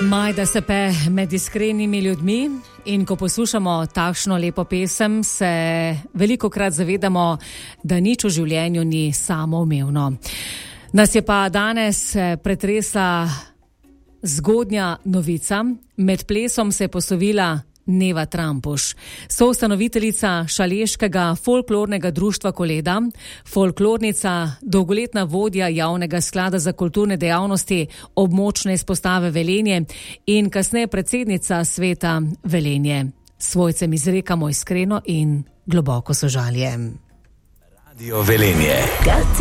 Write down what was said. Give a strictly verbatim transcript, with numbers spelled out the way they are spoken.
Majda se pe med iskrenimi ljudmi in ko poslušamo takšno lepo pesem, se velikokrat zavedamo, da nič v življenju ni samoumevno. Nas je pa danes pretresla zgodnja novica. Med plesom se je poslovila Neva Trampuš, soustanoviteljica šaleškega folklornega društva Koleda, folklornica, dolgoletna vodja javnega sklada za kulturne dejavnosti območne izpostave Velenje in kasneje predsednica sveta Velenje. Svojcem izrekamo iskreno in globoko sožalje. Radio Velenje.